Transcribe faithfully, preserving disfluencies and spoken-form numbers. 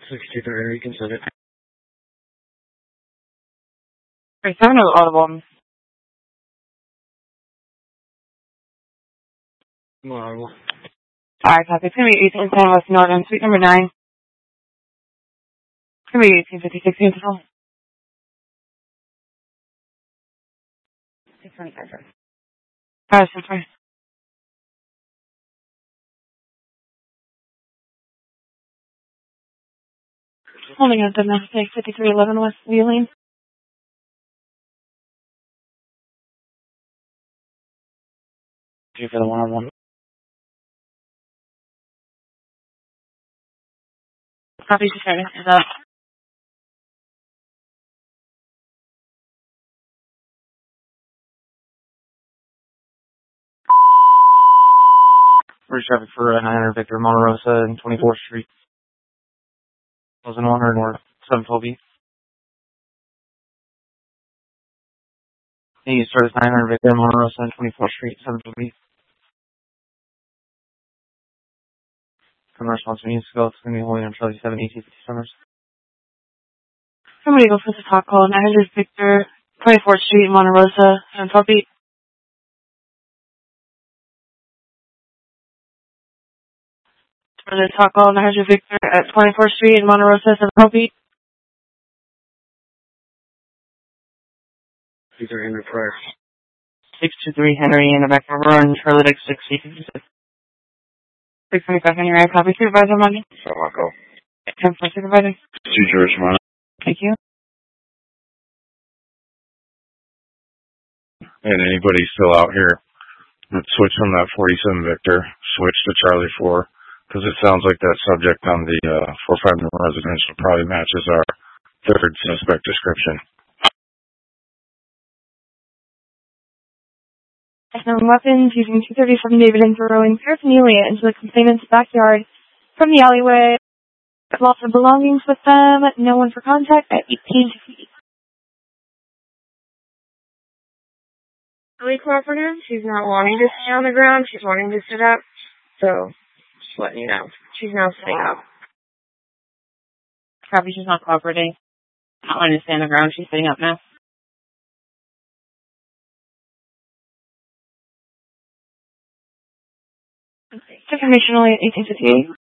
sixty-two Henry, you can send it. Wait, seven or audible? No audible. Alright, copy. It's going to be eighteen ten West Northern, suite number nine. It's going to be eighteen fifty-six Municipal. six twenty-five first. Alright, so sorry. Holding out domestic, fifty-three eleven West Wheeling. Due for the one-on-one. Copy, just starting to that. First traffic for uh, nine hundred Victor Monte Rosa and twenty-fourth Street. Wasn't one hundred North, seven twelve B. Hey, you start as nine hundred Victor Monte Rosa and twenty-fourth Street, seven twelve B. Come response to me, go. It's going to be holding on Charlie seven, eighteen fifty Summers. Somebody go for the top call. nine hundred Victor, twenty-fourth Street, Monte Rosa, seven twelve B. For the top call, nine hundred Victor at twenty-fourth Street in Monte Rosa, seven twelve B. Victor Henry Pryor. six two three Henry in the back of run, Charlie X sixty fifty-six. six twenty-five Henry, I copy. Supervisor Monday. So I'll go. ten four Supervisor. Two George Monte. Thank you. And anybody still out here, switch from that forty-seven Victor, switch to Charlie four, because it sounds like that subject on the uh, four five residential probably matches our third suspect description. Known weapons using two thirty-seven David and throwing paraphernalia into the complainant's backyard from the alleyway. Lots of belongings with them. No one for contact at eighteen fifty. Really cooperative. She's not wanting to stay on the ground. She's wanting to sit up. So, just letting you know. She's now sitting up. Probably she's not cooperating. Not wanting to stay on the ground. She's sitting up now. Information only at eighteen fifty-eight.